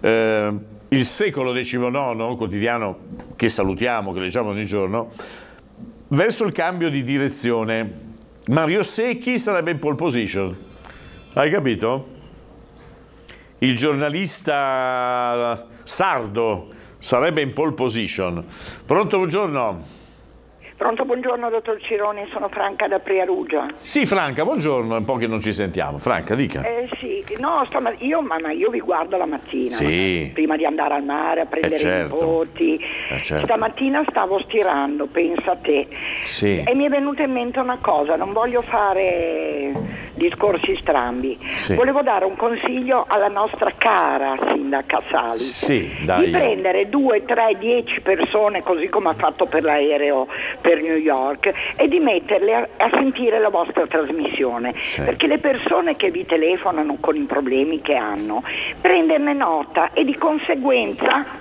il Secolo XIX, quotidiano che salutiamo, che leggiamo ogni giorno, verso il cambio di direzione. Mario Secchi sarebbe in pole position. Hai capito? Il giornalista sardo sarebbe in pole position. Pronto, buongiorno. Pronto, buongiorno dottor Cironi, sono Franca da Priarugia. Sì, Franca, buongiorno, è un po' che non ci sentiamo. Franca, dica. Sì, no, io vi guardo la mattina, sì, prima di andare al mare a prendere certo. i nipoti. Certo. Stamattina stavo stirando, pensa a te, sì. E mi è venuta in mente una cosa, non voglio fare discorsi strambi, sì. Volevo dare un consiglio alla nostra cara sindaca Salis, sì, dai. di prendere 2, 3, 10 persone, così come ha fatto per l'aereo per New York, e di metterle a sentire la vostra trasmissione, sì. Perché le persone che vi telefonano con i problemi che hanno, prenderne nota e di conseguenza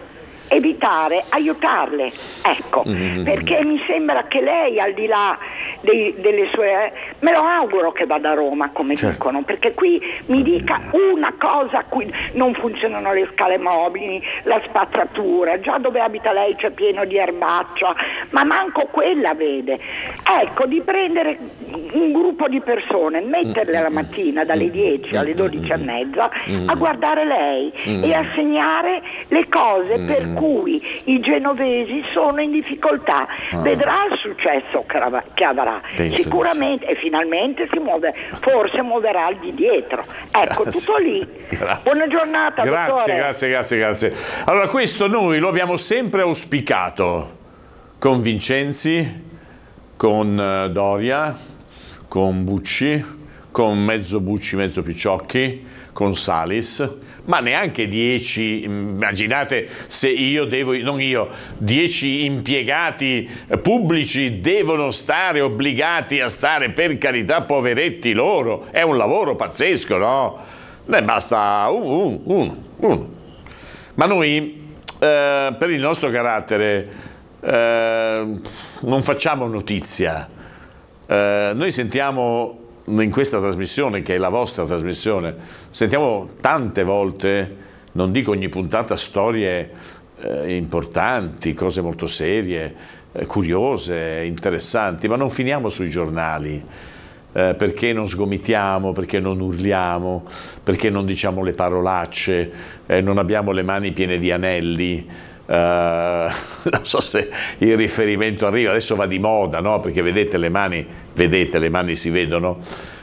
aiutarle, ecco, perché mi sembra che lei, al di là delle sue, me lo auguro che vada a Roma, come certo. dicono, perché qui mi dica una cosa: qui non funzionano le scale mobili, la spazzatura, già dove abita lei c'è pieno di erbaccia, ma manco quella vede. Ecco, di prendere un gruppo di persone, metterle la mattina dalle 10 alle 12:30 a guardare lei e a segnare le cose per cui i genovesi sono in difficoltà. Vedrà il successo che avrà. Penso Sicuramente, e finalmente forse muoverà il di dietro. Ecco, grazie. tutto lì. Grazie. Buona giornata, dottore. Grazie. Allora, questo noi lo abbiamo sempre auspicato con Vincenzi, con Doria, con Bucci, con mezzo Bucci, mezzo Picciocchi, con Salis, ma neanche 10, immaginate se 10 impiegati pubblici devono stare obbligati a stare, per carità, poveretti loro, è un lavoro pazzesco, no? Ne basta uno. Ma noi, per il nostro carattere, non facciamo notizia. Noi sentiamo in questa trasmissione, che è la vostra trasmissione, sentiamo tante volte, non dico ogni puntata, storie importanti, cose molto serie, curiose, interessanti, ma non finiamo sui giornali, perché non sgomitiamo, perché non urliamo, perché non diciamo le parolacce, non abbiamo le mani piene di anelli. Non so se il riferimento arriva, adesso va di moda, no? Perché vedete le mani si vedono.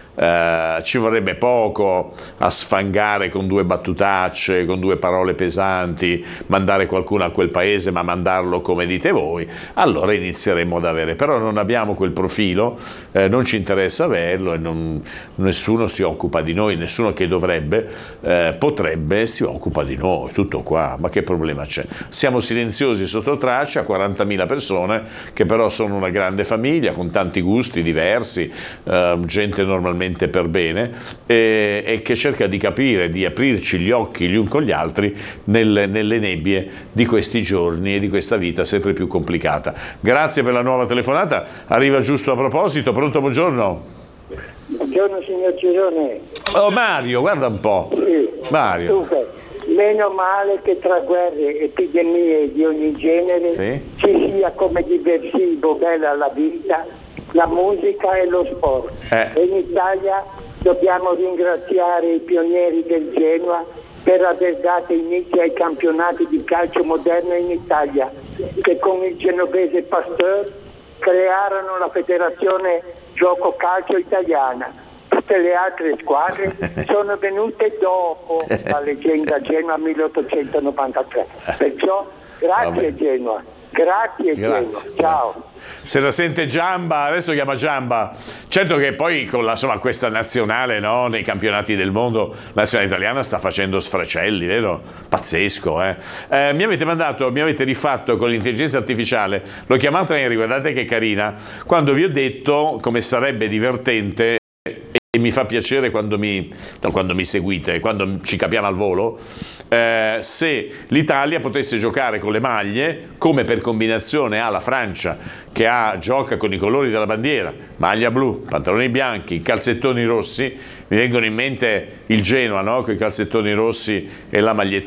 Ci vorrebbe poco a sfangare con 2 battutacce, con 2 parole pesanti, mandare qualcuno a quel paese, ma mandarlo come dite voi, allora inizieremo ad avere, però non abbiamo quel profilo, non ci interessa averlo, e nessuno si occupa di noi, nessuno che dovrebbe, potrebbe, si occupa di noi, tutto qua. Ma che problema c'è? Siamo silenziosi sotto traccia, 40.000 persone che però sono una grande famiglia con tanti gusti diversi, gente normalmente per bene, e che cerca di capire, di aprirci gli occhi gli uni con gli altri nelle nebbie di questi giorni e di questa vita sempre più complicata. Grazie per la nuova telefonata, arriva giusto a proposito. Pronto, buongiorno. Buongiorno signor Cirone. Oh, Mario, guarda un po'. Sì. Mario. Dunque, meno male che tra guerre, epidemie di ogni genere ci sia come diversivo bella la vita, la musica e lo sport. E in Italia dobbiamo ringraziare i pionieri del Genoa per aver dato inizio ai campionati di calcio moderno in Italia, che con il genovese Pasteur crearono la federazione gioco calcio italiana. Tutte le altre squadre sono venute dopo la leggenda Genoa 1893. Perciò grazie Genoa. Grazie. Genoa. Ciao. Se la sente Giamba, adesso chiama Giamba. Certo che poi con questa nazionale, no, nei campionati del mondo, la nazionale italiana sta facendo sfracelli, vero? Pazzesco, mi avete rifatto con l'intelligenza artificiale, l'ho chiamata Henry, guardate che carina, quando vi ho detto come sarebbe divertente, e mi fa piacere quando mi seguite, quando ci capiamo al volo, se l'Italia potesse giocare con le maglie, come per combinazione ha la Francia, che gioca con i colori della bandiera, maglia blu, pantaloni bianchi, calzettoni rossi. Mi vengono in mente il Genoa, no? Con i calzettoni rossi e la maglietta